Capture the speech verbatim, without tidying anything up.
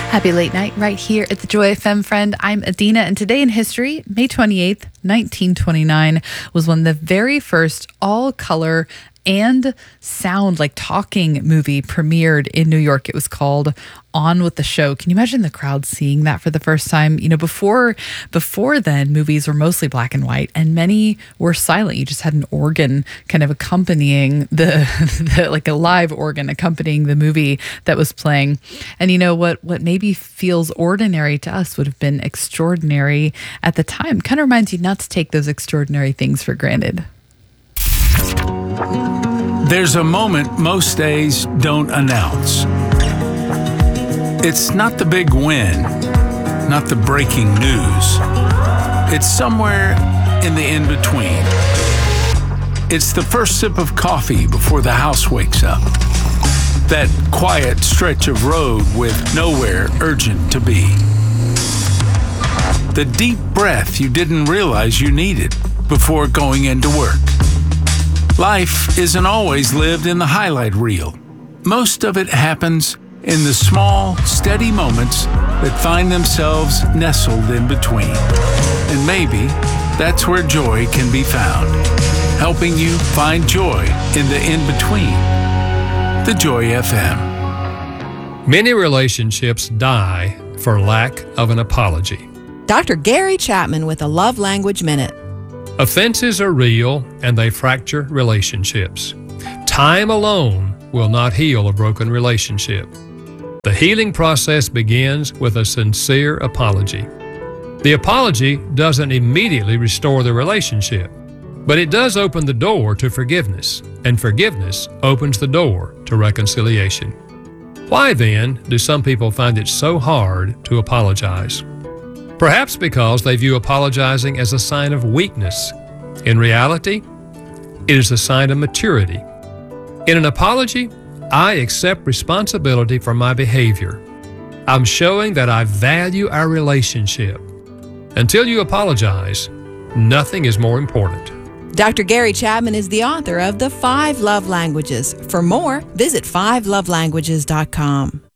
Happy late night right here at the Joy F M, friend. I'm Adina, and today in history, May twenty-eighth, nineteen twenty-nine, was when the very first all-color and sound, like talking movie premiered in New York. It was called On with the Show. Can you imagine the crowd seeing that for the first time? You know, before before then, movies were mostly black and white, and many were silent. You just had an organ kind of accompanying the, the like a live organ accompanying the movie that was playing. And you know what? What maybe feels ordinary to us would have been extraordinary at the time. Kind of reminds you not to take those extraordinary things for granted. There's a moment most days don't announce. It's not the big win, not the breaking news. It's somewhere in the in-between. It's the first sip of coffee before the house wakes up. That quiet stretch of road with nowhere urgent to be. The deep breath you didn't realize you needed before going into work. Life isn't always lived in the highlight reel. Most of it happens in the small, steady moments that find themselves nestled in between. And maybe that's where joy can be found, helping you find joy in the in-between. The Joy F M. Many relationships die for lack of an apology. Doctor Gary Chapman with a Love Language Minute. Offenses are real and they fracture relationships. Time alone will not heal a broken relationship. The healing process begins with a sincere apology. The apology doesn't immediately restore the relationship, but it does open the door to forgiveness, and forgiveness opens the door to reconciliation. Why then do some people find it so hard to apologize? Perhaps because they view apologizing as a sign of weakness. In reality, it is a sign of maturity. In an apology, I accept responsibility for my behavior. I'm showing that I value our relationship. Until you apologize, nothing is more important. Doctor Gary Chapman is the author of The Five Love Languages. For more, visit five love languages dot com.